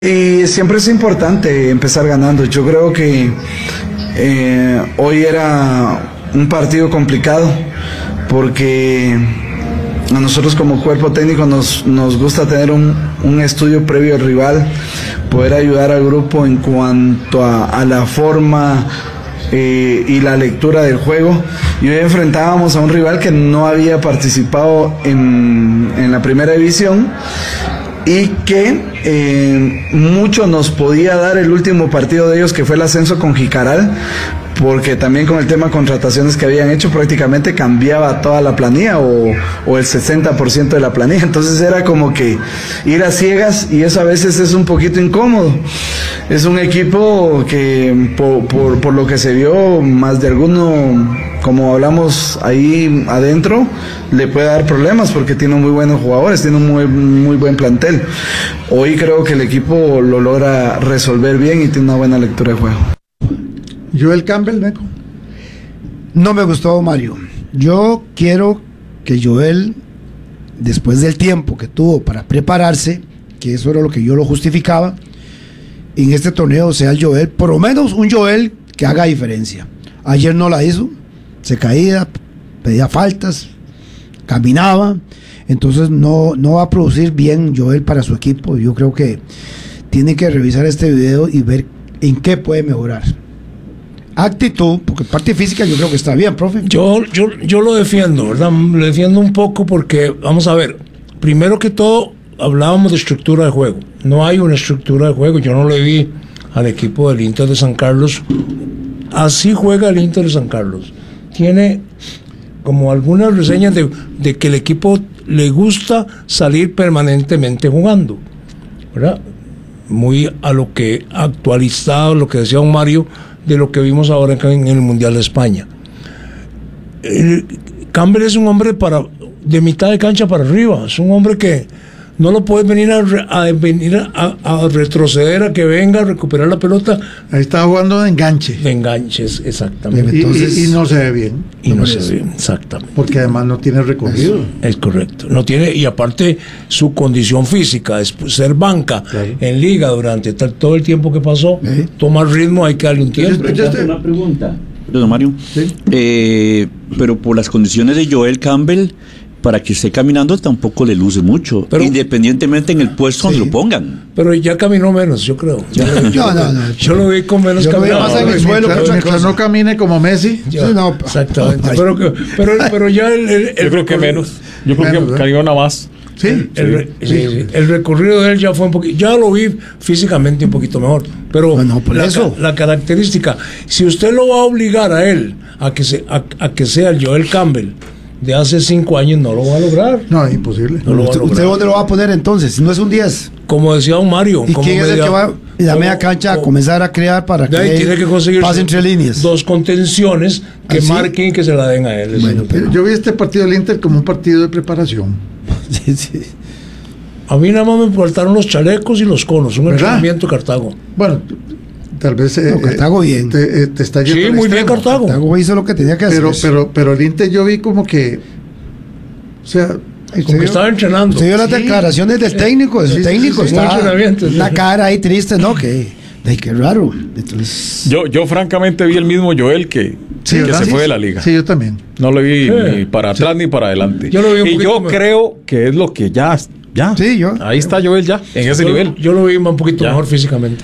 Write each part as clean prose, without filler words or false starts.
Y siempre es importante empezar ganando. Yo creo que hoy era un partido complicado porque a nosotros como cuerpo técnico nos gusta tener un estudio previo al rival, poder ayudar al grupo en cuanto a la forma y la lectura del juego. Y hoy enfrentábamos a un rival que no había participado en la primera división y que mucho nos podía dar el último partido de ellos, que fue el ascenso con Jicaral, porque también con el tema de contrataciones que habían hecho prácticamente cambiaba toda la planilla o el 60% de la planilla. Entonces era como que ir a ciegas, y eso a veces es un poquito incómodo. Es un equipo que por lo que se vio, más de alguno, como hablamos ahí adentro, le puede dar problemas porque tiene muy buenos jugadores, tiene un muy buen plantel. Hoy creo que el equipo lo logra resolver bien y tiene una buena lectura de juego. Joel Campbell, Neco. No me gustó, Mario. Yo quiero que Joel, después del tiempo que tuvo para prepararse, que eso era lo que yo lo justificaba, en este torneo sea el Joel, por lo menos un Joel que haga diferencia. Ayer no la hizo, se caía, pedía faltas, caminaba, entonces no va a producir bien Joel para su equipo. Yo creo que tiene que revisar este video y ver en qué puede mejorar. Actitud, porque parte física yo creo que está bien, profe. Yo lo defiendo, ¿verdad? Lo defiendo un poco porque, vamos a ver, primero que todo hablábamos de estructura de juego. No hay una estructura de juego. Yo no le vi al equipo del Inter de San Carlos. Así juega el Inter de San Carlos. Tiene como algunas reseñas de que el equipo le gusta salir permanentemente jugando, ¿verdad? Muy a lo que actualizado, lo que decía don Mario, de lo que vimos ahora en el Mundial de España. Campbell es un hombre de mitad de cancha para arriba. Es un hombre que no lo puedes venir a retroceder, a que venga a recuperar la pelota. Ahí está jugando de enganche. De enganches, exactamente. Y no se ve bien. Y no se ve bien, exactamente. Porque además no tiene recorrido. Es correcto. No tiene, y aparte su condición física, es ser banca, claro, en liga durante todo el tiempo que pasó, tomar ritmo, hay que darle un tiempo. Una pregunta. Don Mario. ¿Sí? Pero por las condiciones de Joel Campbell, para que esté caminando tampoco le luce mucho, pero, independientemente en el puesto donde lo pongan. Pero ya caminó menos, yo creo. Yo lo vi con menos caminado. En el suelo, mientras no camine como Messi. Exactamente. Pero ya yo creo que menos. Yo creo que caminó nada más. Sí, el recorrido de él ya fue un poquito, ya lo vi físicamente un poquito mejor, pero la característica, si usted lo va a obligar a él a que sea el Joel Campbell de hace 5 años, no lo va a lograr. No, es imposible. ¿Usted dónde lo va a poner entonces? Si no es un 10. Como decía don Mario. ¿Y quién es el que va en la media cancha a comenzar a crear para que tiene que conseguir pase entre líneas? 2 contenciones que marquen y que se la den a él. Bueno, yo vi este partido del Inter como un partido de preparación. Sí. A mí nada más me faltaron los chalecos y los conos, un entrenamiento de Cartago. Bueno, tal vez Cartago bien. Te está yendo. Sí, muy bien Cartago. Cartago hizo lo que tenía que hacer. Pero el Inter yo vi como que, o sea, como que estaba entrenando. Usted vio las declaraciones del técnico. El técnico está una cara ahí triste, ¿no? Qué raro. Entonces, yo francamente vi el mismo Joel que se fue de la liga. Sí, yo también. No lo vi ni para atrás ni para adelante. Yo creo que es lo que ya. Sí, ahí está Joel ya, en ese nivel. Yo lo vi un poquito mejor físicamente.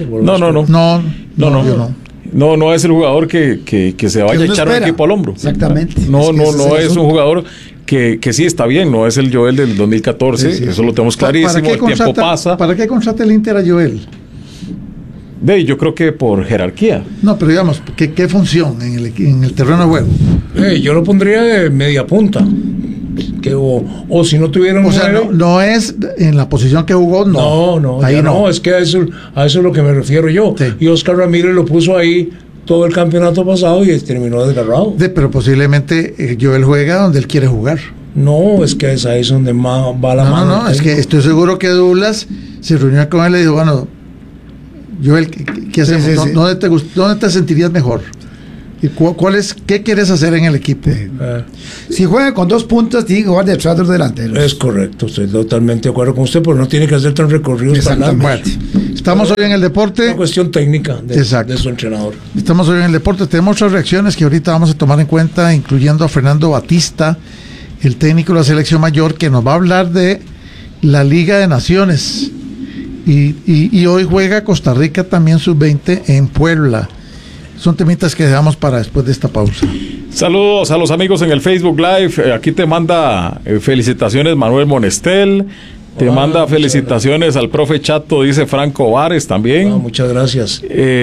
No es el jugador que se vaya a echar un equipo al hombro. Exactamente. No es un jugador que sí está bien, no es el Joel del 2014, eso lo tenemos clarísimo, el tiempo pasa. ¿Para qué contrata el Inter a Joel? Yo creo que por jerarquía. No, pero digamos, ¿qué función en el terreno de juego? Yo lo pondría de media punta. O si no tuvieran, o sea, no es en la posición que jugó, no, es que a eso es lo que me refiero yo. Sí. Y Oscar Ramírez lo puso ahí todo el campeonato pasado y terminó desgarrado. Pero posiblemente Joel juega donde él quiere jugar. No, es que es ahí donde más va la mano. No, es que estoy seguro que Douglas se reunió con él y le dijo, bueno, Joel, ¿qué hacemos? Sí. ¿Dónde te sentirías mejor? ¿Y qué quieres hacer en el equipo? Si juega con 2 puntas, tiene que jugar detrás de los delanteros. Es correcto, estoy totalmente de acuerdo con usted, pero no tiene que hacer tan recorridos tan largos. Estamos hoy en el deporte. Una cuestión técnica de su entrenador. Estamos hoy en el deporte. Tenemos otras reacciones que ahorita vamos a tomar en cuenta, incluyendo a Fernando Batista, el técnico de la selección mayor, que nos va a hablar de la Liga de Naciones. Y hoy juega Costa Rica también sub-20 en Puebla. Son temitas que dejamos para después de esta pausa. Saludos a los amigos en el Facebook Live. Aquí te manda felicitaciones Manuel Monestel. Te manda felicitaciones al profe Chato, dice Franco Vares también. Muchas gracias.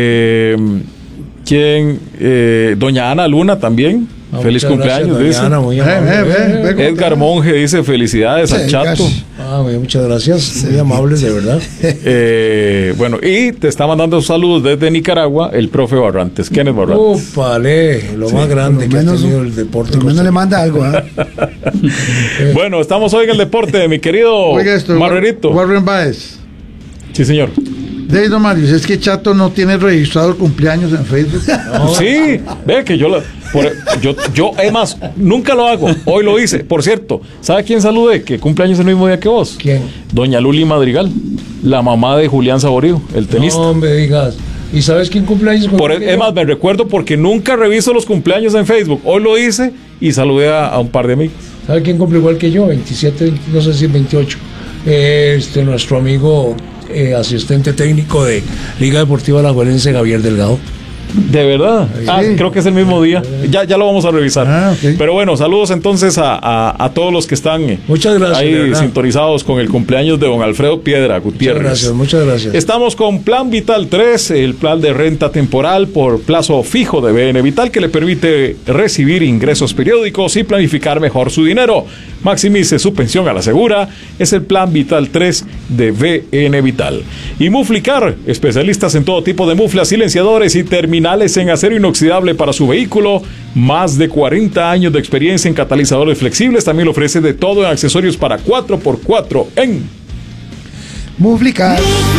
Doña Ana Luna también. Feliz cumpleaños, gracias, dice. Ana, muy amable. Edgar Monge dice felicidades al Chato. Muchas gracias, muy amables, de verdad. Bueno, y te está mandando saludos desde Nicaragua el profe Barrantes, Kenneth Barrantes. Lo más grande que ha tenido el deporte. Por lo menos le manda algo. Bueno, estamos hoy en el deporte, mi querido Marrerito. Warren Baez. Sí, señor. Don Mario, es que Chato no tiene registrado el cumpleaños en Facebook. No. Sí, ve que yo es más, nunca lo hago. Hoy lo hice. Por cierto, ¿sabe quién saludé? Que cumpleaños el mismo día que vos. ¿Quién? Doña Luli Madrigal, la mamá de Julián Saborío, el tenista. No me digas. ¿Y sabes quién cumpleaños? Es más, me recuerdo porque nunca reviso los cumpleaños en Facebook. Hoy lo hice y saludé a un par de amigos. ¿Sabe quién cumple igual que yo? 27, no sé si 28. Nuestro amigo asistente técnico de Liga Deportiva Alajuelense, Javier Delgado. ¿De verdad? Sí. Creo que es el mismo día. Ya lo vamos a revisar. Okay. Pero bueno, saludos entonces a todos los que están muchas gracias, ahí sintonizados con el cumpleaños de don Alfredo Piedra Gutiérrez. Muchas gracias. Estamos con Plan Vital 3, el plan de renta temporal por plazo fijo de BN Vital que le permite recibir ingresos periódicos y planificar mejor su dinero. Maximice su pensión a la segura. Es el Plan Vital 3 de BN Vital. Y Muflicar, especialistas en todo tipo de muflas, silenciadores y terminales en acero inoxidable para su vehículo. Más de 40 años de experiencia en catalizadores flexibles. También le ofrece de todo en accesorios para 4x4 en Muflicar.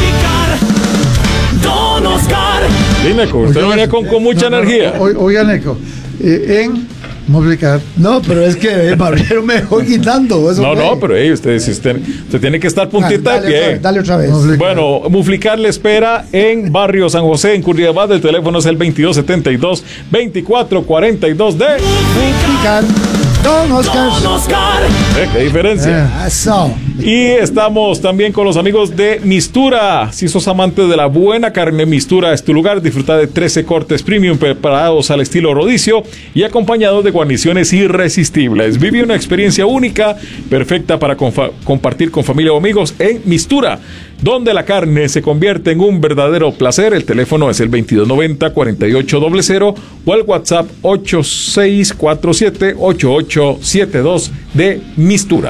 Don Oscar. Dime, usted venía con mucha energía. Oiga, Neco, en Muflicar. No, pero es que el barbero me dejó quitando. No, pero usted tiene que estar puntita de pie. Dale otra vez. Bueno, Muflicar le espera en Barrio San José, en Curridabat. El teléfono es el 2272-2442 de Muflicar. Don Oscar. ¿Qué diferencia? Eso. Y estamos también con los amigos de Mistura. Si sos amante de la buena carne, Mistura es tu lugar. Disfruta de 13 cortes premium preparados al estilo rodicio y acompañados de guarniciones irresistibles. Vive una experiencia única, perfecta para compartir con familia o amigos en Mistura, donde la carne se convierte en un verdadero placer. El teléfono es el 2290-4800 o el WhatsApp 8647-8872 de Mistura.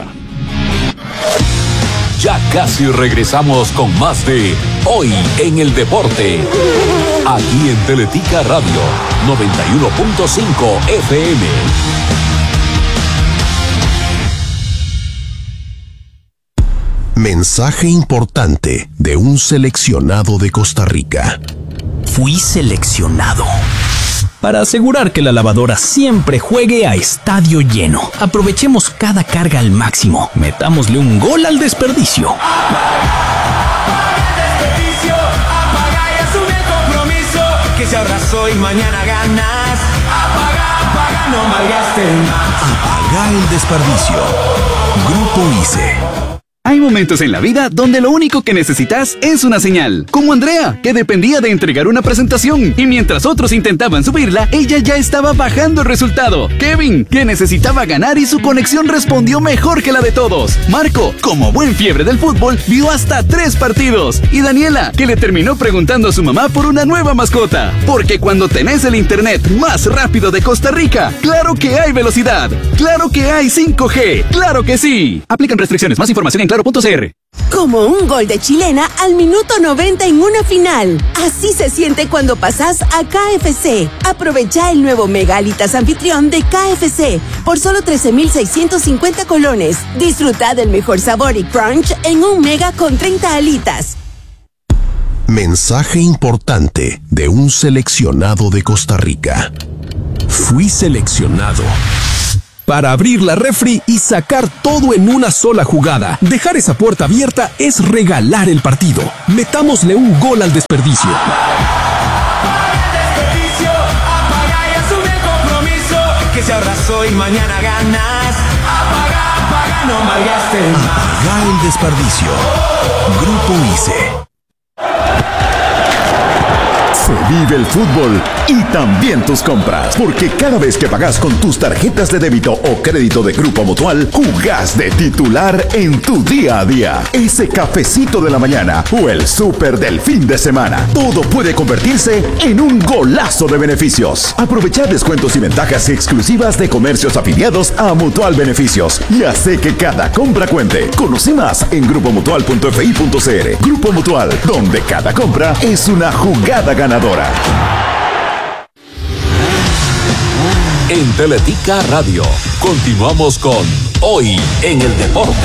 Ya casi regresamos con más de Hoy en el Deporte. Aquí en Teletica Radio 91.5 FM. Mensaje importante de un seleccionado de Costa Rica. Fui seleccionado para asegurar que la lavadora siempre juegue a estadio lleno. Aprovechemos cada carga al máximo. Metámosle un gol al desperdicio. Apaga y asume el compromiso. Que si ahorras hoy, mañana ganas. Apaga, no malgastes más. Apaga el desperdicio. Grupo ICE. Hay momentos en la vida donde lo único que necesitas es una señal. Como Andrea, que dependía de entregar una presentación y mientras otros intentaban subirla, ella ya estaba bajando el resultado. Kevin, que necesitaba ganar y su conexión respondió mejor que la de todos. Marco, como buen fiebre del fútbol, vio hasta 3 partidos. Y Daniela, que le terminó preguntando a su mamá por una nueva mascota. Porque cuando tenés el internet más rápido de Costa Rica, claro que hay velocidad. Claro que hay 5G. Claro que sí. Aplican restricciones. Más información en claro.cr. Como un gol de chilena al minuto 90 en una final. Así se siente cuando pasás a KFC. Aprovecha el nuevo Mega Alitas Anfitrión de KFC por solo 13,650 colones. Disfruta del mejor sabor y crunch en un Mega con 30 alitas. Mensaje importante de un seleccionado de Costa Rica. Fui seleccionado para abrir la refri y sacar todo en una sola jugada. Dejar esa puerta abierta es regalar el partido. Metámosle un gol al desperdicio. Que si ahorras hoy, mañana ganas. Apaga, no malgastes más. Apaga el desperdicio. Grupo ICE. Se vive el fútbol y también tus compras, porque cada vez que pagas con tus tarjetas de débito o crédito de Grupo Mutual, jugás de titular en tu día a día. Ese cafecito de la mañana o el súper del fin de semana, todo puede convertirse en un golazo de beneficios. Aprovechar descuentos y ventajas exclusivas de comercios afiliados a Mutual Beneficios y hace que cada compra cuente. Conoce más en grupomutual.fi.cr. Grupo Mutual, donde cada compra es una jugada ganadora. En Teletica Radio, continuamos con Hoy en el Deporte.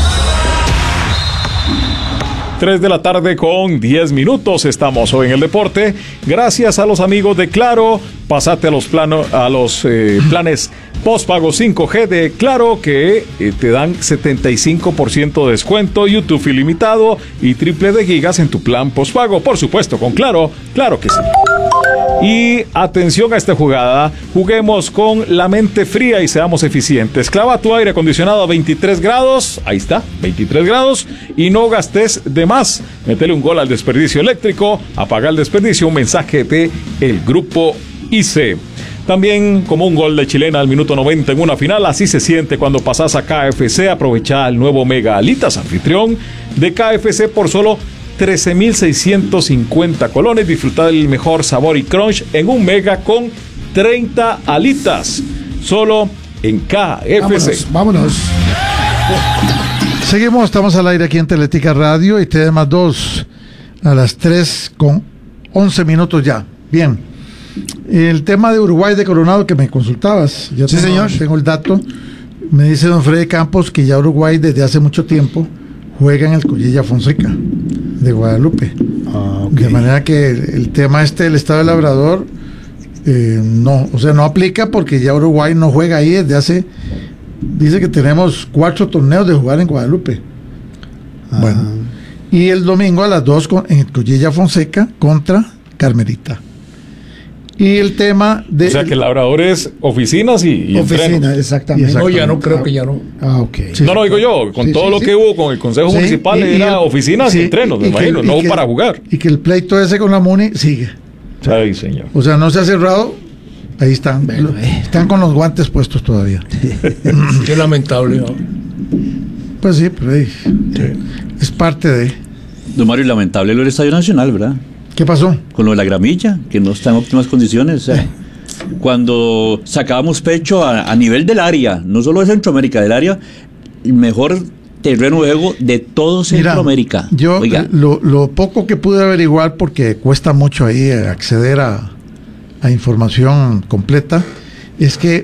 3 de la tarde con 10 minutos. Estamos hoy en el deporte. Gracias a los amigos de Claro. Pasate a los planes postpago 5G de Claro, que te dan 75% de descuento, YouTube ilimitado y triple de gigas en tu plan postpago. Por supuesto, con Claro, claro que sí. Y atención a esta jugada, juguemos con la mente fría y seamos eficientes. Clava tu aire acondicionado a 23 grados, ahí está, 23 grados, y no gastes de más. Métele un gol al desperdicio eléctrico, apaga el desperdicio, un mensaje de el Grupo ICE. También como un gol de chilena al minuto 90 en una final, así se siente cuando pasas a KFC. Aprovecha el nuevo Mega Alitas anfitrión de KFC por solo 13,650 colones. Disfruta del mejor sabor y crunch en un mega con 30 alitas. Solo en KFC. Vámonos. Seguimos, estamos al aire aquí en Teletica Radio y TDM 2 a las 3 con 11 minutos ya. Bien. El tema de Uruguay de Coronado que me consultabas. Sí, señor. Tengo el dato. Me dice don Freddy Campos que ya Uruguay desde hace mucho tiempo juega en el Collella Fonseca de Guadalupe. Okay. De manera que el tema del Estado del Labrador no aplica porque ya Uruguay no juega ahí desde hace, dice que tenemos 4 torneos de jugar en Guadalupe. Bueno, y el domingo a las 2 en el Collella Fonseca contra Carmelita. Y el tema de... O sea que el Labrador es oficinas y oficina, exactamente. No, ya no, creo que ya no. Ok. Sí, no, digo yo, con todo lo que hubo con el Consejo Municipal era oficinas y entrenos, me imagino, no para jugar. Y que el pleito ese con la MUNI sigue. Ay, señor. O sea, no se ha cerrado, ahí están. Están con los guantes puestos todavía. Qué lamentable, ¿no? Pues sí, pero es parte de... Don Mario, lamentable lo del Estadio Nacional, ¿verdad? ¿Qué pasó? Con lo de la gramilla, que no está en óptimas condiciones. O sea, cuando sacábamos pecho a nivel del área, no solo de Centroamérica, del área, el mejor terreno de juego de todo Centroamérica. Mira, yo lo poco que pude averiguar, porque cuesta mucho ahí acceder a información completa, es que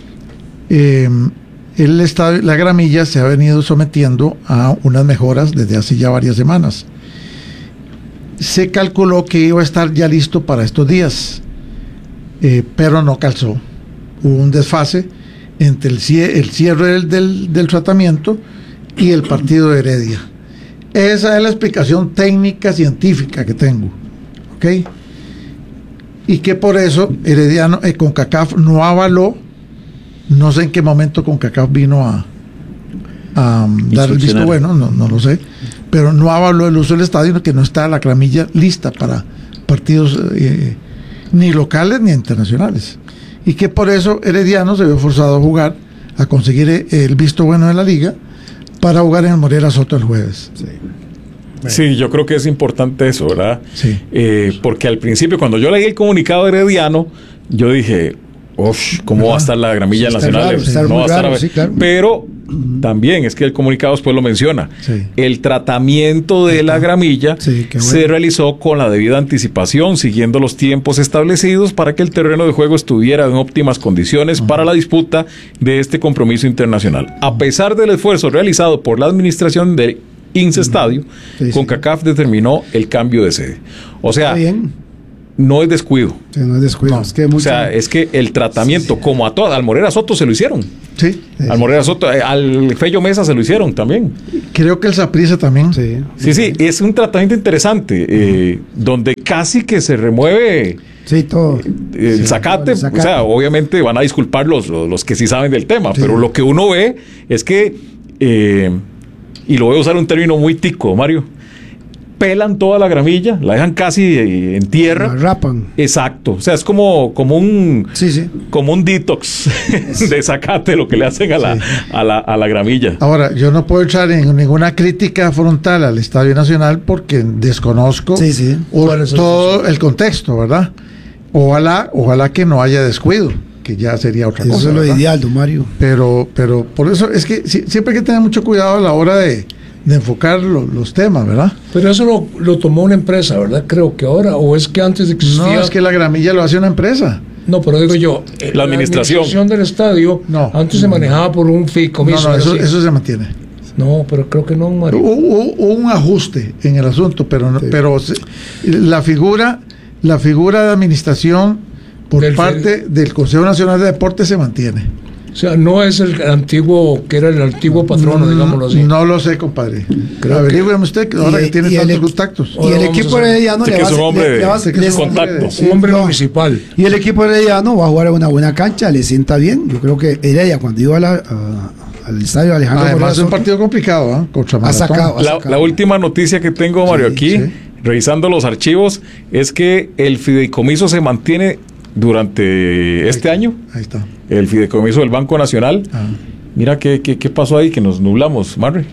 la gramilla se ha venido sometiendo a unas mejoras desde hace ya varias semanas. Se calculó que iba a estar ya listo para estos días, pero no calzó. Hubo un desfase entre el cierre del tratamiento y el partido de Heredia. Esa es la explicación técnica científica que tengo, ¿ok? Y que por eso Herediano, CONCACAF no avaló, no sé en qué momento CONCACAF vino a dar el visto bueno, no lo sé, pero no avaló el uso del estadio, que no está la gramilla lista para partidos ni locales ni internacionales, y que por eso Herediano se vio forzado a conseguir el visto bueno de la liga para jugar en el Morera Soto el jueves. Sí, yo creo que es importante eso, ¿verdad? Sí. Porque al principio, cuando yo leí el comunicado de Herediano, yo dije, ¿cómo va a estar la gramilla nacional? No va a estar, sí, claro. Pero también es que el comunicado después lo menciona. Sí. El tratamiento de la gramilla se realizó con la debida anticipación, siguiendo los tiempos establecidos para que el terreno de juego estuviera en óptimas condiciones para la disputa de este compromiso internacional. A pesar del esfuerzo realizado por la administración de INSE Estadio, CONCACAF determinó el cambio de sede. O sea, no es descuido. Sí, no es descuido. Es que O sea, es que el tratamiento, como a todas, al Morera Soto se lo hicieron. Sí. Al Morera Soto, al Fello Mesa se lo hicieron también. Creo que el Saprissa también. Sí, es un tratamiento interesante, donde casi que se remueve todo. El zacate. O sea, obviamente van a disculpar los que sí saben del tema, pero lo que uno ve es que, y lo voy a usar un término muy tico, Mario, pelan toda la gramilla, la dejan casi en tierra. La rapan. Exacto. O sea, es como un detox de zacate lo que le hacen a la gramilla. Ahora, yo no puedo echar en ninguna crítica frontal al Estadio Nacional porque desconozco todo el contexto, ¿verdad? Ojalá que no haya descuido, que ya sería otra cosa. Eso es lo ¿verdad? ideal, don Mario. Pero por eso es que siempre hay que tener mucho cuidado a la hora de enfocar los temas, ¿verdad? Pero eso lo tomó una empresa, ¿verdad? Creo que ahora, o es que antes existía... No, es que la gramilla lo hace una empresa. No, pero digo yo, la administración del estadio antes se manejaba por un fideicomiso. No, eso se mantiene. No, pero creo que no, Mario. Hubo un ajuste en el asunto, pero la figura de administración por parte del Consejo Nacional de Deportes se mantiene. O sea, no es el antiguo, que era el antiguo patrono, digámoslo así. No lo sé, compadre. Averígüeme usted, ahora que tiene tantos contactos. Y el equipo herediano le va a hacer contacto. Un hombre municipal. Y el equipo herediano va a jugar en una buena cancha, le sienta bien. Yo creo que Heredia, cuando iba al estadio Alejandro Además es un partido complicado, contra Maratón. La última noticia que tengo, Mario, aquí, revisando los archivos, es que el fideicomiso se mantiene durante este año. Ahí está. El fideicomiso del Banco Nacional. Mira qué pasó ahí, que nos nublamos, Marry.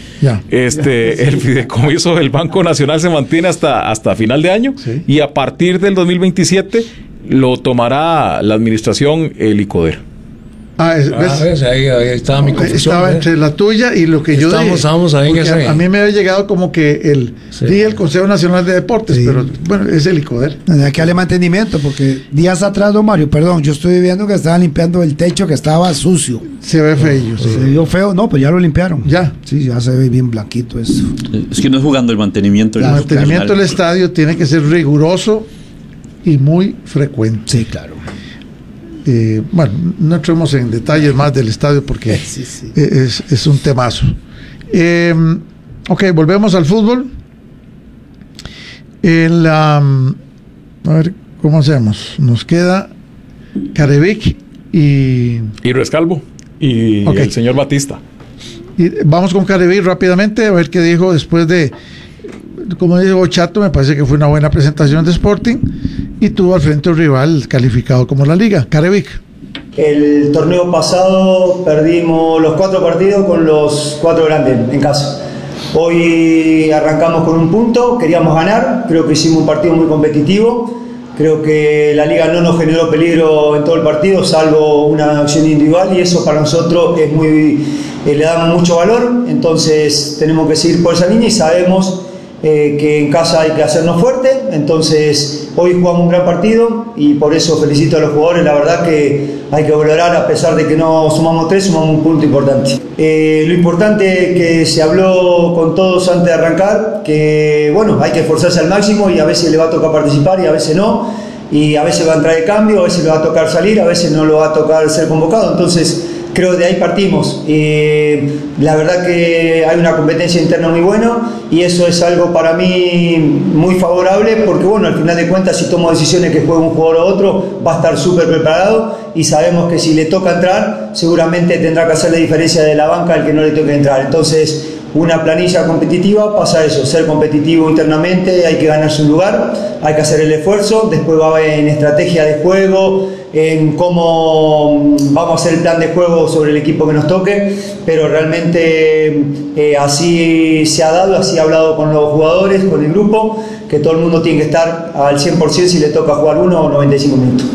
El fideicomiso del Banco Nacional se mantiene hasta final de año, y a partir del 2027 lo tomará la administración el ICODER. ¿ves? Ahí estaba mi confusión. Estaba entre la tuya y lo que yo dije. Estábamos ahí en ese. A mí me había llegado como que el Consejo Nacional de Deportes, pero bueno, es el ICODER. Hay que darle mantenimiento, porque días atrás, don Mario, perdón, yo estoy viendo que estaban limpiando el techo que estaba sucio. Se ve feo. Se vio feo, no, pues ya lo limpiaron. Ya. Sí, ya se ve bien blanquito eso. Es que no es jugando el mantenimiento. El mantenimiento del estadio tiene que ser riguroso y muy frecuente. Sí, claro. Bueno, no entremos en detalles más del estadio porque es un temazo. Ok, volvemos al fútbol. A ver, ¿cómo hacemos? Nos queda Carevic y Rescalvo y el señor Batista. Y vamos con Carevic rápidamente a ver qué dijo después de, como dijo Chato, me parece que fue una buena presentación de Sporting y tuvo al frente un rival calificado como la Liga. Carevic. El torneo pasado perdimos los 4 partidos con los 4 grandes en casa. Hoy arrancamos con un punto, queríamos ganar, creo que hicimos un partido muy competitivo, creo que la Liga no nos generó peligro en todo el partido, salvo una acción individual, y eso para nosotros es le damos mucho valor. Entonces tenemos que seguir por esa línea y sabemos que en casa hay que hacernos fuerte. Entonces hoy jugamos un gran partido y por eso felicito a los jugadores. La verdad que hay que valorar, a pesar de que no sumamos 3, sumamos un punto importante. Lo importante que se habló con todos antes de arrancar, que bueno, hay que esforzarse al máximo y a veces le va a tocar participar y a veces no, y a veces va a entrar de cambio, a veces le va a tocar salir, a veces no le va a tocar ser convocado. Entonces creo que de ahí partimos. La verdad que hay una competencia interna muy buena y eso es algo para mí muy favorable, porque bueno, al final de cuentas, si tomo decisiones que juegue un jugador o otro, va a estar súper preparado y sabemos que si le toca entrar, seguramente tendrá que hacerle diferencia de la banca al que no le toque entrar. Entonces, una planilla competitiva pasa eso, ser competitivo internamente, hay que ganarse un lugar, hay que hacer el esfuerzo, después va en estrategia de juego, en cómo vamos a hacer el plan de juego sobre el equipo que nos toque, pero realmente así se ha dado, así he hablado con los jugadores, con el grupo, que todo el mundo tiene que estar al 100% si le toca jugar 1 o 95 minutos.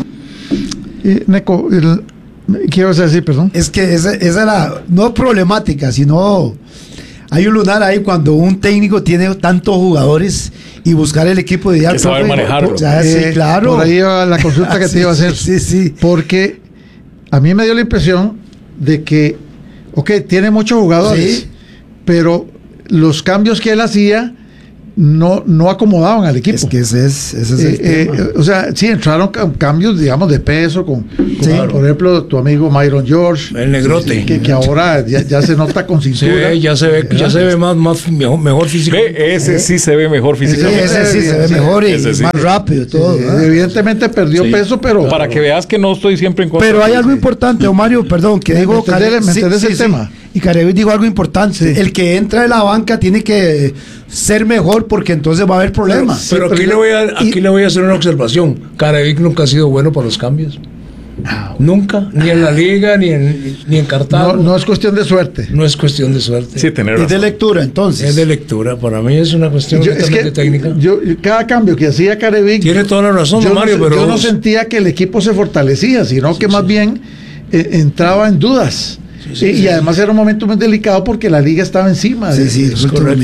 Neco, ¿qué ibas a decir, perdón? Es que esa es la, no problemática, sino hay un lunar ahí cuando un técnico tiene tantos jugadores y buscar el equipo ideal. Que saber manejarlo. Sí, claro. Por ahí va la consulta que te iba a hacer. Sí. Porque a mí me dio la impresión de que, tiene muchos jugadores, pero los cambios que él hacía no acomodaban al equipo. Es que ese es el tema. O sea, sí, entraron cambios, digamos, de peso con por ejemplo, tu amigo Myron George. El negrote. Que ahora ya se nota con cintura. Sí, ya se ve mejor físico. Ese sí se ve mejor físicamente. Ese sí se ve mejor y más rápido todo. Evidentemente perdió peso, pero... Para que veas que no estoy siempre en contra. Pero hay algo importante, Mario, perdón, que digo... ¿Me entendés el tema? Y Carevic dijo algo importante. El que entra de la banca tiene que ser mejor porque entonces va a haber problemas. Pero aquí le voy a hacer una observación. Carevic nunca ha sido bueno para los cambios. Nunca, ni en la liga, ni en Cartago. No es cuestión de suerte. No es cuestión de suerte. Sí, tener razón. Es de lectura, entonces. Es de lectura. Para mí es una cuestión técnica. Cada cambio que hacía Carevic... Tiene toda la razón, Mario, pero... Yo no sentía que el equipo se fortalecía, sino que más bien entraba en dudas. Y además era un momento muy delicado porque la liga estaba encima. Sí,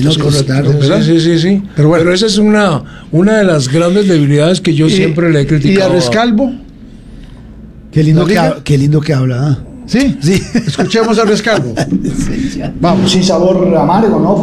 Pero esa es una de las grandes debilidades que yo siempre le he criticado. ¿Y a Rescalvo? Qué lindo que habla. Sí, escuchemos a Rescalvo. Vamos. Sin sabor amargo, ¿no?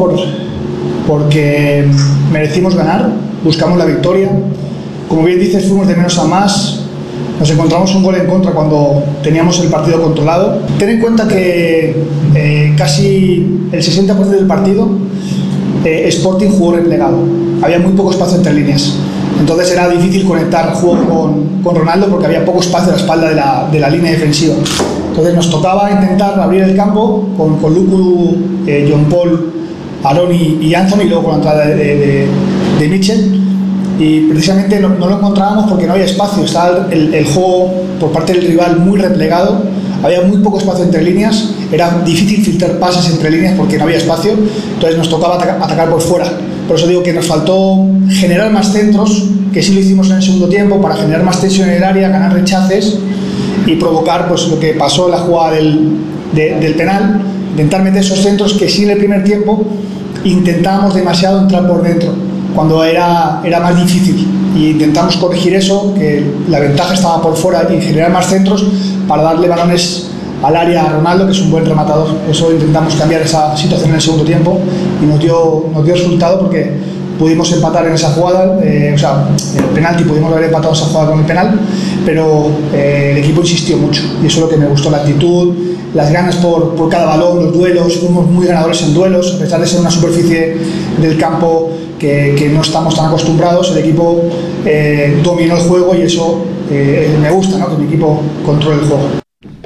Porque merecimos ganar, buscamos la victoria. Como bien dices, fuimos de menos a más. Nos encontramos un gol en contra cuando teníamos el partido controlado. Ten en cuenta que casi el 60% del partido Sporting jugó replegado. Había muy poco espacio entre líneas. Entonces era difícil conectar el juego con Ronaldo porque había poco espacio a la espalda de la línea defensiva. Entonces nos tocaba intentar abrir el campo con Luku, John Paul, Aaron y Anthony, y luego con la entrada de Mitchell. Y precisamente no lo encontrábamos porque no había espacio. Estaba el juego por parte del rival muy replegado, había muy poco espacio entre líneas, era difícil filtrar pases entre líneas porque no había espacio, entonces nos tocaba atacar por fuera. Por eso digo que nos faltó generar más centros, que sí lo hicimos en el segundo tiempo, para generar más tensión en el área, ganar rechaces y provocar pues lo que pasó en la jugada del penal, intentar meter esos centros que sí en el primer tiempo intentábamos demasiado entrar por dentro, cuando era más difícil, y intentamos corregir eso, que la ventaja estaba por fuera, y generar más centros para darle balones al área a Ronaldo, que es un buen rematador. Eso intentamos cambiar esa situación en el segundo tiempo y nos dio resultado porque pudimos empatar en esa jugada, o sea, el penalti pudimos haber empatado esa jugada con el penal, pero el equipo insistió mucho y eso es lo que me gustó, la actitud, las ganas por cada balón, los duelos. Fuimos muy ganadores en duelos, a pesar de ser una superficie del campo que no estamos tan acostumbrados. El equipo dominó el juego y eso me gusta, ¿no? Que mi equipo controle el juego.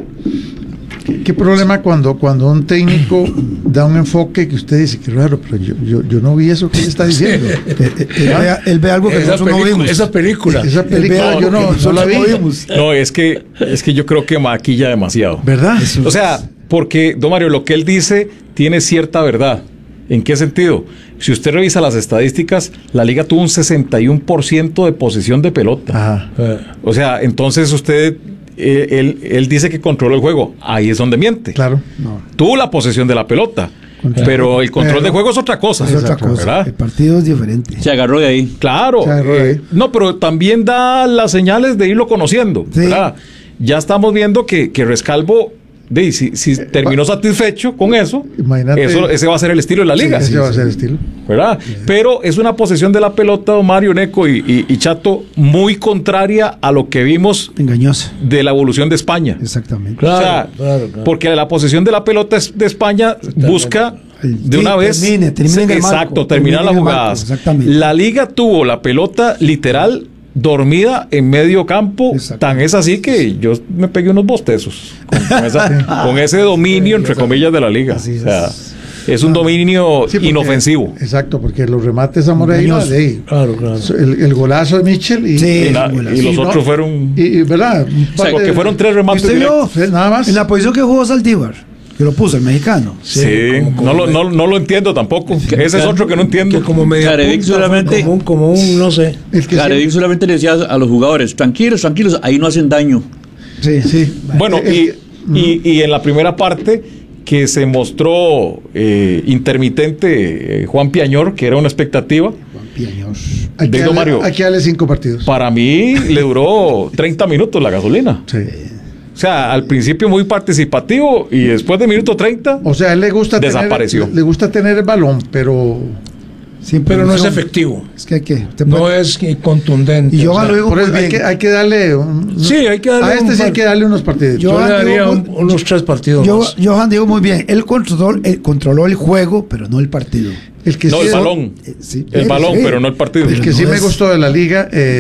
¿Qué problema cuando un técnico da un enfoque que usted dice que raro, pero yo no vi eso que él está diciendo? Él ve algo que nosotros no vimos. Esa película yo no la vi. No, es que yo creo que maquilla demasiado. ¿Verdad? O sea, porque, don Mario, lo que él dice tiene cierta verdad. ¿En qué sentido? Si usted revisa las estadísticas, la liga tuvo un 61% de posesión de pelota. Ajá. O sea, entonces usted... Él dice que controló el juego. Ahí es donde miente. Claro. No. Tuvo la posesión de la pelota, pero el control de juego es otra cosa. Es otra cosa. ¿Verdad? El partido es diferente. Se agarró de ahí. Claro. No, pero también da las señales de irlo conociendo. Sí. ¿Verdad? Ya estamos viendo que Rescalvo, si terminó satisfecho con eso, ese va a ser el estilo de la liga. Ese va a ser el estilo. ¿Verdad? Pero es una posesión de la pelota, don Mario, Neco y Chato, muy contraria a lo que vimos engañosa de la evolución de España. Exactamente. Claro, porque la posesión de la pelota de España busca de una vez terminar las jugadas. La liga tuvo la pelota literal dormida en medio campo, tan es así que yo me pegué unos bostezos con ese dominio entre comillas de la liga. O sea, es un dominio inofensivo. Exacto, porque los remates a Moreira, el golazo de Mitchell y los otros fueron ¿verdad? Porque fueron 3 remates nada más. En la posición que jugó Saldívar, que lo puso el mexicano. Sí, no lo entiendo tampoco. Ese es otro que no entiendo. Como Carevic solamente, como un no sé. Carevic solamente le decía a los jugadores, tranquilos, ahí no hacen daño. Sí. Bueno, y en la primera parte que se mostró intermitente Juan Piañor, que era una expectativa. Hay que darle 5 partidos. Para mí le duró 30 minutos la gasolina. Sí. O sea, al principio muy participativo y después de minuto 30, o sea, a él le gusta desapareció. Le gusta tener el balón, pero Sin pero no es producción. efectivo. Es que hay que. No es contundente. Y yo o sea, lo digo Por muy eso bien. hay que darle. Sí, hay que darle a este sí hay que darle unos partidos. Yo le daría unos 3 partidos más. Johan dijo muy bien. Él controló el juego, pero no el partido. El que No, sí- el balón. Sí, El balón, sí. pero no el partido. El que sí me gustó de la liga.